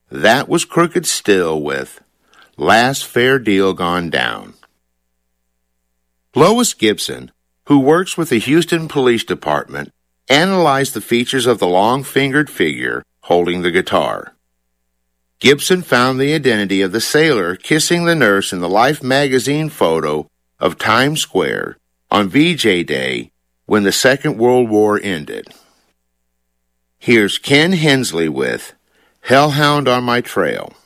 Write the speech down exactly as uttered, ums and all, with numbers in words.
That was crooked still with Last Fair Deal Gone Down. Lois Gibson, who works with the Houston Police Department, analyzed the features of the long-fingered figure holding the guitar. Gibson found the identity of the sailor kissing the nurse in the Life magazine photo of Times Square on V J Day when the Second World War ended. Here's Ken Hensley with Hellhound on My Trail.